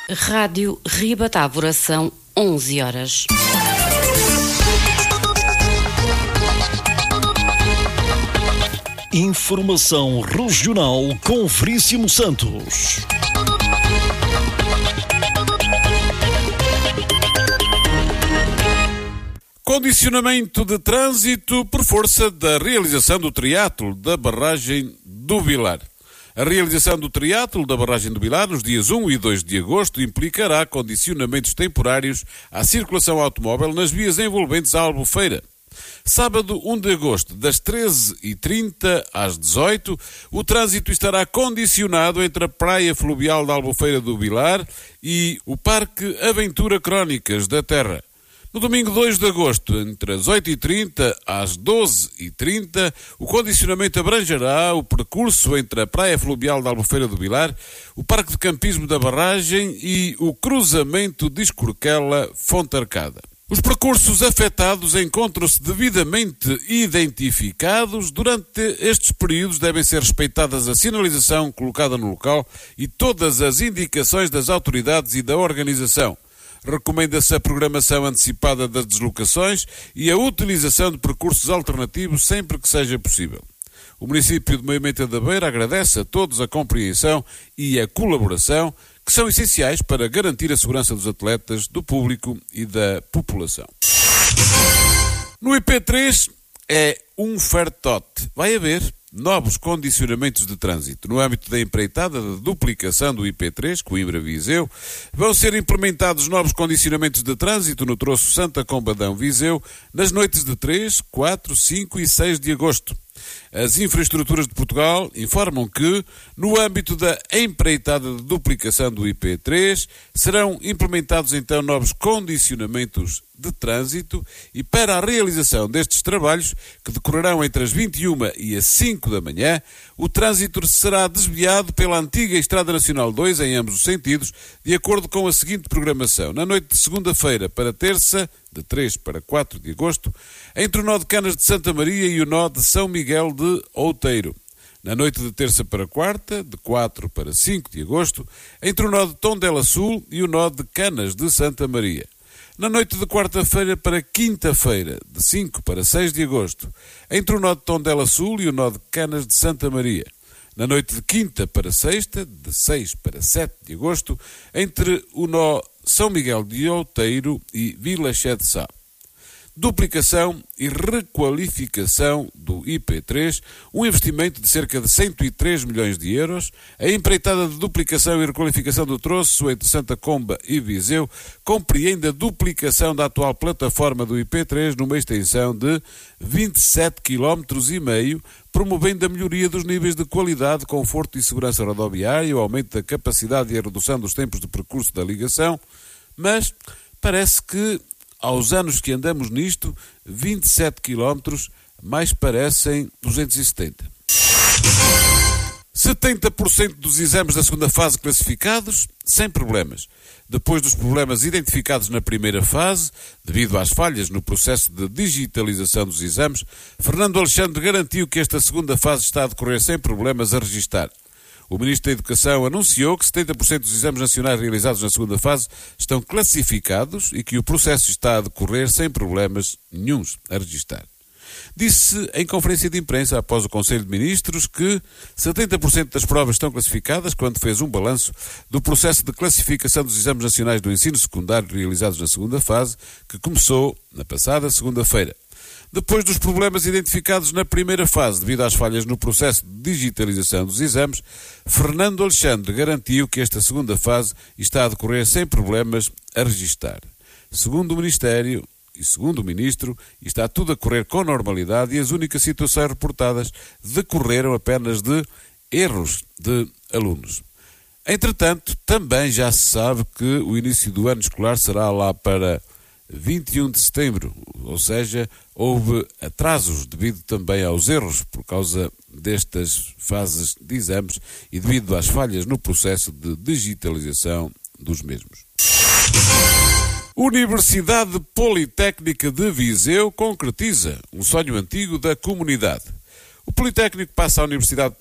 Rádio Ribatávora, são 11 horas. Informação regional com Veríssimo Santos. Condicionamento de trânsito por força da realização do triatlo da barragem do Vilar. A realização do triatlo da barragem do Vilar nos dias 1 e 2 de agosto implicará condicionamentos temporários à circulação automóvel nas vias envolventes a Albufeira. Sábado 1 de agosto, das 13h30 às 18h, o trânsito estará condicionado entre a Praia Fluvial da Albufeira do Vilar e o Parque Aventura Crónicas da Terra. No domingo 2 de agosto, entre as 8h30 às 12h30, o condicionamento abrangerá o percurso entre a Praia Fluvial da Albufeira do Vilar, o Parque de Campismo da Barragem e o cruzamento de Escorquela-Fonte Arcada. Os percursos afetados encontram-se devidamente identificados. Durante estes períodos devem ser respeitadas a sinalização colocada no local e todas as indicações das autoridades e da organização. Recomenda-se a programação antecipada das deslocações e a utilização de percursos alternativos sempre que seja possível. O município de Moimenta da Beira agradece a todos a compreensão e a colaboração que são essenciais para garantir a segurança dos atletas, do público e da população. No IP3 é um fertote. Vai haver novos condicionamentos de trânsito. No âmbito da empreitada da duplicação do IP3, Coimbra-Viseu, vão ser implementados novos condicionamentos de trânsito no troço Santa Combadão-Viseu nas noites de 3, 4, 5 e 6 de agosto. As infraestruturas de Portugal informam que, no âmbito da empreitada de duplicação do IP3, serão implementados então novos condicionamentos de trânsito e para a realização destes trabalhos, que decorrerão entre as 21 e as 5 da manhã, o trânsito será desviado pela antiga Estrada Nacional 2 em ambos os sentidos, de acordo com a seguinte programação. Na noite de segunda-feira para terça, de 3 para 4 de agosto, entre o nó de Canas de Santa Maria e o nó de São Miguel de Outeiro. Na noite de terça para quarta, de 4 para 5 de agosto, entre o nó de Tondela Sul e o nó de Canas de Santa Maria. Na noite de quarta-feira para quinta-feira, de 5 para 6 de agosto, entre o nó de Tondela Sul e o nó de Canas de Santa Maria. Na noite de quinta para sexta, de 6 para 7 de agosto, entre o nó São Miguel de Outeiro e VilaChé de Sá. Duplicação e requalificação do IP3, um investimento de cerca de 103 milhões de euros. A empreitada de duplicação e requalificação do troço entre Santa Comba e Viseu compreende a duplicação da atual plataforma do IP3 numa extensão de 27,5 km, promovendo a melhoria dos níveis de qualidade, conforto e segurança rodoviária, o aumento da capacidade e a redução dos tempos de percurso da ligação, mas parece que aos anos que andamos nisto, 27 km mais parecem 270. 70% dos exames da segunda fase classificados, sem problemas. Depois dos problemas identificados na primeira fase, devido às falhas no processo de digitalização dos exames, Fernando Alexandre garantiu que esta segunda fase está a decorrer sem problemas a registar. O Ministro da Educação anunciou que 70% dos exames nacionais realizados na segunda fase estão classificados e que o processo está a decorrer sem problemas nenhuns a registar. Disse em conferência de imprensa após o Conselho de Ministros que 70% das provas estão classificadas quando fez um balanço do processo de classificação dos exames nacionais do ensino secundário realizados na segunda fase, que começou na passada segunda-feira. Depois dos problemas identificados na primeira fase devido às falhas no processo de digitalização dos exames, Fernando Alexandre garantiu que esta segunda fase está a decorrer sem problemas a registar. Segundo o Ministério e segundo o Ministro, está tudo a correr com normalidade e as únicas situações reportadas decorreram apenas de erros de alunos. Entretanto, também já se sabe que o início do ano escolar será lá para 21 de setembro, ou seja, houve atrasos devido também aos erros por causa destas fases de exames e devido às falhas no processo de digitalização dos mesmos. Universidade Politécnica de Viseu concretiza um sonho antigo da comunidade. O Politécnico passa à Universidade